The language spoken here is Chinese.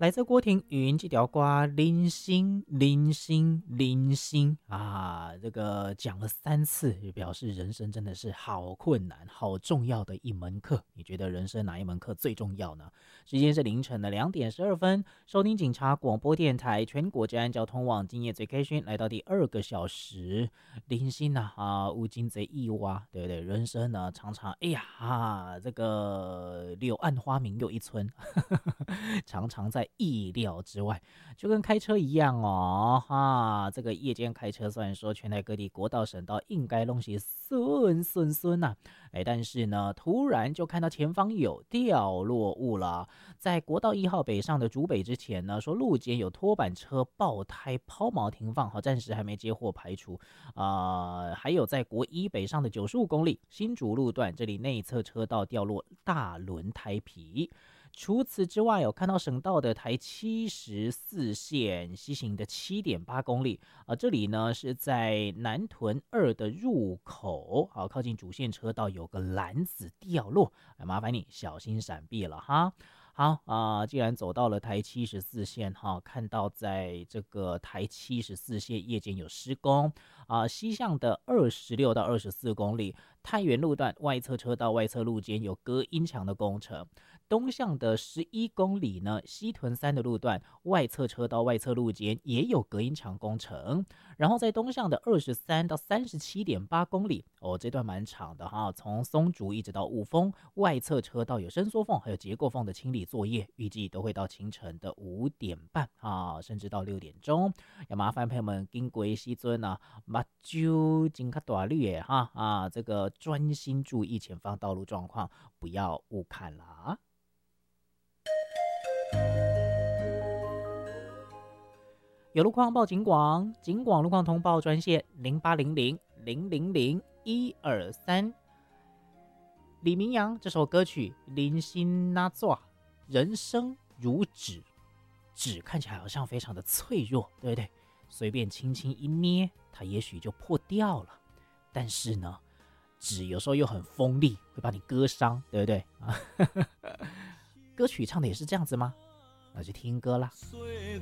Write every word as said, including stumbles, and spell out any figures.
来自郭婷云这条歌，零星零星零星啊，这个讲了三次，表示人生真的是好困难、好重要的一门课。你觉得人生哪一门课最重要呢？时间是凌晨的两点十二分，收听警察广播电台全国治安交通网，今夜最开心，来到第二个小时。零星呐啊，无尽贼意哇，对不对？人生呢，常常哎呀啊，这个柳暗花明又一村。常常在意料之外，就跟开车一样哦，哈，这个夜间开车虽然说全台各地国道、省道应该东西顺顺顺呐，哎，但是呢，突然就看到前方有掉落物了。在国道一号北上的竹北之前呢，说路肩有拖板车爆胎抛锚停放，好，暂时还没接获排除。啊、呃，还有在国一北上的九十五公里新竹路段，这里内侧车道掉落大轮胎皮。除此之外，有看到省道的台七十四线西行的七点八公里啊、呃，这里呢是在南屯二的入口，好，靠近主线车道有个篮子掉落，麻烦你小心闪避了哈。好啊、呃，既然走到了台七十四线哈，看到在这个台七十四线夜间有施工啊、呃，西向的二十六到二十四公里太原路段外侧车道外侧路肩有隔音墙的工程。东向的十一公里呢，西屯三的路段外侧车道外侧路肩也有隔音墙工程，然后在东向的二十三到三十七点八公里，哦，这段蛮长的哈，从松竹一直到雾峰外侧车道有伸缩缝还有结构缝的清理作业，预计都会到清晨的五点半啊，甚至到六点钟，要麻烦朋友们经过西尊啊，目睭金卡大绿耶哈啊，这个专心注意前方道路状况，不要误看了啊。有路况报警广，警广路况通报专线零八零零零零零一二三。李明阳这首歌曲《零星那座》，人生如纸，纸看起来好像非常的脆弱，对不对？随便轻轻一捏，它也许就破掉了。但是呢，纸有时候又很锋利，会把你割伤，对不对啊？歌曲唱的也是这样子吗？那就听歌啦。 岁月